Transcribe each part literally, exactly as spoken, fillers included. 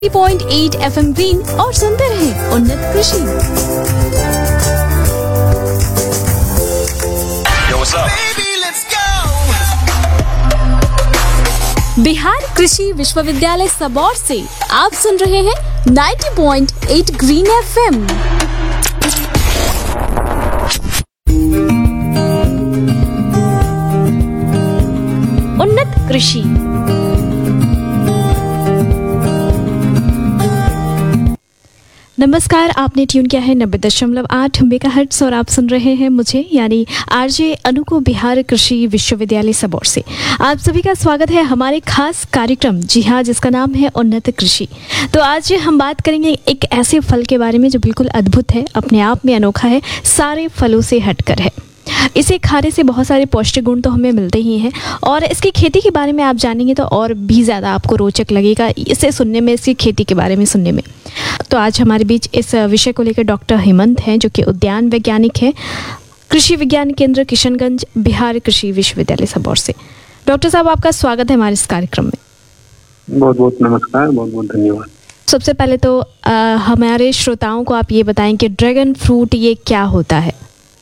Point eight FM green और सुनते रहे उन्नत कृषि। बिहार कृषि विश्वविद्यालय सबौर से आप सुन रहे हैं ninety point eight green FM. उन्नत कृषि। नमस्कार, आपने ट्यून किया है नब्बे दशमलव आठ मेगाहर्ट्ज और आप सुन रहे हैं मुझे यानी आरजे अनु को बिहार कृषि विश्वविद्यालय सबौर से। आप सभी का स्वागत है हमारे खास कार्यक्रम, जी हाँ, जिसका नाम है उन्नत कृषि। तो आज हम बात करेंगे एक ऐसे फल के बारे में जो बिल्कुल अद्भुत है, अपने आप में अनोखा है, सारे फलों से हटकर है। इसे खाने से बहुत सारे पौष्टिक गुण तो हमें मिलते ही हैं और इसकी खेती के बारे में आप जानेंगे तो और भी ज़्यादा आपको रोचक लगेगा इसे सुनने में, इसकी खेती के बारे में सुनने में। तो आज हमारे बीच इस विषय को लेकर डॉक्टर हेमंत हैं, जो कि उद्यान वैज्ञानिक हैं, कृषि विज्ञान केंद्र किशनगंज, बिहार कृषि विश्वविद्यालय सबौर से। डॉक्टर साहब, आपका स्वागत है हमारे इस कार्यक्रम में। बहुत बहुत नमस्कार, बहुत बहुत धन्यवाद। सबसे पहले तो आ, हमारे श्रोताओं को आप ये बताएं कि ड्रैगन फ्रूट ये क्या होता है?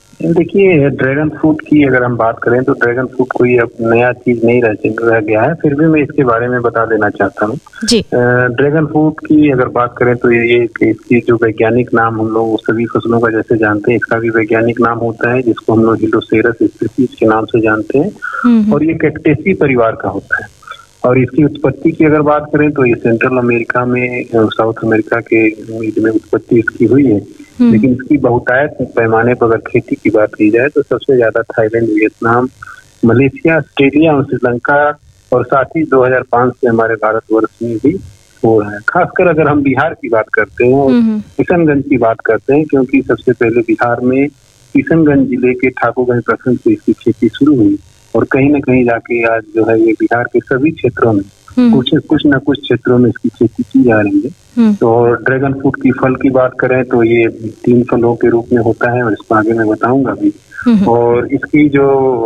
देखिए, ड्रैगन फ्रूट की अगर हम बात करें तो ड्रैगन फ्रूट कोई अब नया चीज नहीं रह रह गया है, फिर भी मैं इसके बारे में बता देना चाहता हूँ। ड्रैगन फ्रूट की अगर बात करें तो ये इसकी जो वैज्ञानिक नाम हम लोग सभी फसलों का जैसे जानते हैं, इसका भी वैज्ञानिक नाम होता है जिसको हम लोग हिलोसेरस स्पीशीज के नाम से जानते हैं और ये कैक्टेसी परिवार का होता है। और इसकी उत्पत्ति की अगर बात करें तो ये सेंट्रल अमेरिका में, साउथ अमेरिका के में उत्पत्ति इसकी हुई है, लेकिन इसकी बहुतायत पैमाने पर अगर खेती की बात की जाए तो सबसे ज्यादा थाईलैंड, वियतनाम, मलेशिया, ऑस्ट्रेलिया और श्रीलंका और साथ ही दो हज़ार पाँच से हमारे भारतवर्ष में भी हो रहा है। खासकर अगर हम बिहार की बात करते हैं, किशनगंज की बात करते हैं, क्योंकि सबसे पहले बिहार में किशनगंज जिले के ठाकुरगंज प्रखंड से इसकी खेती शुरू हुई और कहीं न कहीं जाके आज जो है ये बिहार के सभी क्षेत्रों में कुछ कुछ न कुछ क्षेत्रों में इसकी खेती की जा रही है। तो ड्रैगन फ्रूट की फल की बात करें तो ये तीन फलों के रूप में होता है और इसको आगे मैं बताऊंगा भी। और इसकी जो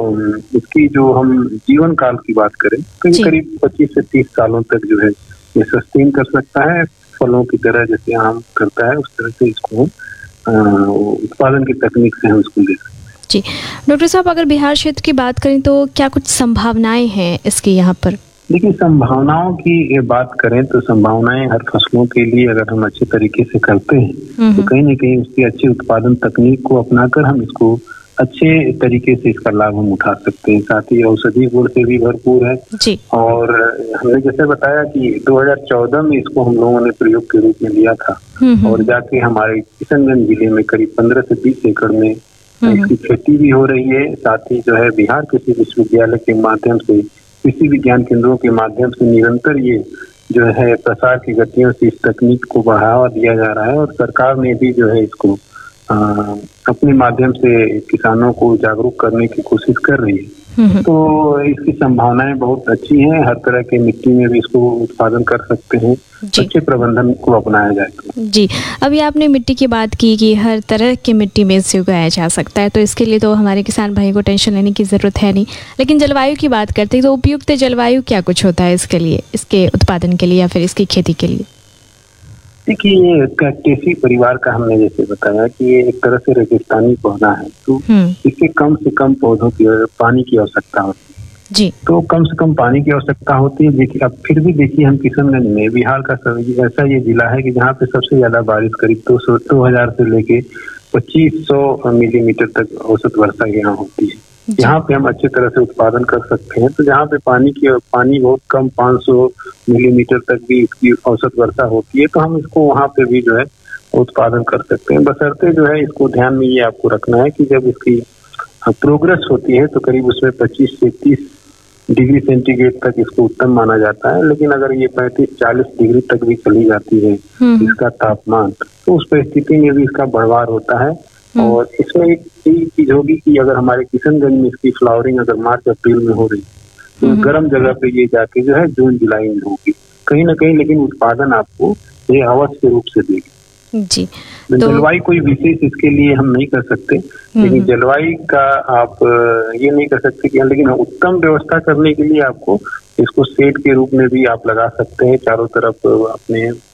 इसकी जो हम जीवन काल की बात करें करीब करीब पच्चीस से तीस सालों तक जो है ये सस्टेन कर सकता है। फलों की तरह जैसे आम करता है उस तरह से इसको उत्पादन की तकनीक से हम इसको ले सकते हैं। जी डॉक्टर साहब, अगर बिहार क्षेत्र की बात करें तो क्या कुछ संभावनाएं हैं इसकी यहाँ पर? देखिए, संभावनाओं की बात करें तो संभावनाएं हर फसलों के लिए अगर हम अच्छे तरीके से करते हैं तो कहीं न कहीं उसकी अच्छी उत्पादन तकनीक को अपनाकर हम इसको अच्छे तरीके से इसका लाभ हम उठा सकते हैं। साथ ही औषधि गुण से भी भरपूर है जी। और हमने जैसे बताया कि दो हज़ार चौदह में इसको हम लोगों ने प्रयोग के रूप में लिया था और जाके हमारे किशनगंज जिले में करीब पंद्रह से बीस एकड़ में इसकी खेती भी हो रही है। साथ ही जो है बिहार कृषि विश्वविद्यालय के माध्यम से, कृषि विज्ञान केंद्रों के माध्यम से निरंतर ये जो है प्रसार की गतियों से इस तकनीक को बढ़ावा दिया जा रहा है और सरकार ने भी जो है इसको आ, अपने माध्यम से किसानों को जागरूक करने की कोशिश कर रही है। तो इसकी संभावनाएं बहुत अच्छी हैं, हर तरह के मिट्टी में भी इसको उत्पादन कर सकते हैं, अच्छे प्रबंधन को अपनाया जाए तो। जी, अभी आपने मिट्टी की बात की कि हर तरह की मिट्टी में इसे उगाया जा सकता है, तो इसके लिए तो हमारे किसान भाई को टेंशन लेने की ज़रूरत है नहीं। लेकिन जलवायु की बात करते हैं तो उपयुक्त जलवायु क्या कुछ होता है इसके लिए, इसके उत्पादन के लिए या फिर इसकी खेती के लिए? देखिए, ये कैक्टेसी परिवार का हमने जैसे बताया कि ये एक तरह से रेगिस्तानी पौधा है, तो इससे कम से कम पौधों की पानी की आवश्यकता होती है जी। तो कम से कम पानी की आवश्यकता होती है। देखिए, अब फिर भी देखिए हम किशनगंज में, बिहार का ऐसा ये जिला है कि जहाँ पे सबसे ज्यादा बारिश करीब दो सौ दो हजार से लेके पच्चीस सौ मिलीमीटर तक औसत वर्षा यहाँ होती है। यहाँ पे हम अच्छी तरह से उत्पादन कर सकते हैं। तो जहाँ पे पानी की पानी बहुत कम पाँच सौ मिलीमीटर तक भी इसकी औसत वर्षा होती है तो हम इसको वहाँ पे भी जो है उत्पादन कर सकते हैं। बशर्ते जो है इसको ध्यान में ये आपको रखना है कि जब इसकी प्रोग्रेस होती है तो करीब उसमें पच्चीस से तीस डिग्री सेंटीग्रेड तक इसको उत्तम माना जाता है। लेकिन अगर ये पैंतीस चालीस डिग्री तक भी चली जाती है इसका तापमान, तो उस परिस्थिति में भी इसका बढ़वार होता है। और इसमें एक चीज होगी कि अगर हमारे किशनगंज में इसकी फ्लावरिंग अगर मार्च अप्रैल में हो रही तो गर्म जगह पे ये जाके जो है जून जुलाई में होगी कहीं ना कहीं, लेकिन उत्पादन आपको ये अवश्य रूप से देगी जी। तो जलवायु कोई विशेष इसके लिए हम नहीं कर सकते, लेकिन जलवायु का आप ये नहीं कर सकते कि, लेकिन उत्तम व्यवस्था करने के लिए आपको इसको शेड के रूप में भी आप लगा सकते हैं चारों तरफ अपने